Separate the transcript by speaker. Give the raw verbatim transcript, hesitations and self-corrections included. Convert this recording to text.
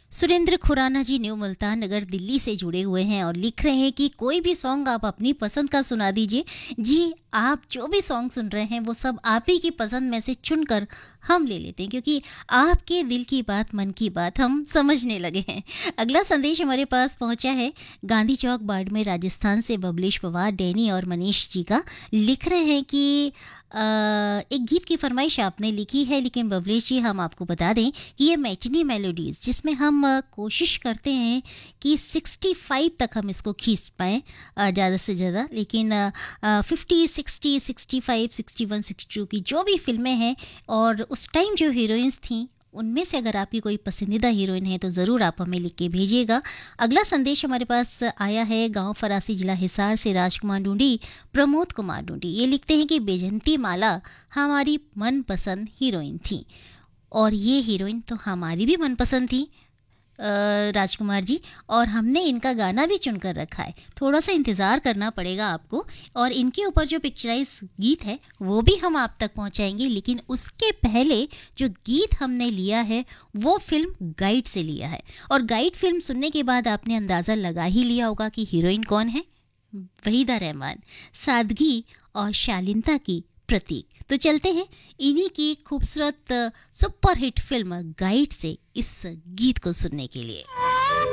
Speaker 1: सुरेंद्र खुराना जी new Multan नगर दिल्ली से जुड़े हुए हैं और लिख रहे हैं कि कोई भी सॉन्ग आप अपनी पसंद का सुना दीजिए। जी, आप जो भी सॉन्ग सुन रहे हैं वो सब आप ही की पसंद में से चुनकर हम ले लेते हैं, क्योंकि आपके दिल की बात, मन की बात हम समझने लगे हैं। अगला संदेश हमारे पास पहुंचा है गांधी चौक बाड़मेर राजस्थान से बबलेश पवार, डैनी और मनीष जी का। लिख रहे हैं कि आ, एक गीत की फरमाइश आपने लिखी है, लेकिन बबलेश जी हम आपको बता दें कि ये मैचनी मेलोडीज़ जिसमें हम आ, कोशिश करते हैं कि पैंसठ तक हम इसको खींच पाएँ ज़्यादा से ज़्यादा, लेकिन fifty sixty sixty five sixty one sixty two की जो भी फिल्में हैं और उस टाइम जो हीरोइंस थीं, उनमें से अगर आपकी कोई पसंदीदा हीरोइन है तो ज़रूर आप हमें लिख के भेजिएगा। अगला संदेश हमारे पास आया है गांव फरासी जिला हिसार से राजकुमार ढूंढी, प्रमोद कुमार ढूंढी। ये लिखते हैं कि बैजंती माला हमारी मनपसंद हीरोइन थी, और ये हीरोइन तो हमारी भी मनपसंद थी राजकुमार जी, और हमने इनका गाना भी चुनकर रखा है। थोड़ा सा इंतज़ार करना पड़ेगा आपको, और इनके ऊपर जो पिक्चराइज गीत है वो भी हम आप तक पहुंचाएंगे। लेकिन उसके पहले जो गीत हमने लिया है वो फिल्म गाइड से लिया है, और गाइड फिल्म सुनने के बाद आपने अंदाज़ा लगा ही लिया होगा कि हीरोइन कौन है। वहीदा रहमान, सादगी और शालीनता की प्रतीक। तो चलते हैं इन्हीं की खूबसूरत सुपरहिट फिल्म गाइड से इस गीत को सुनने के लिए।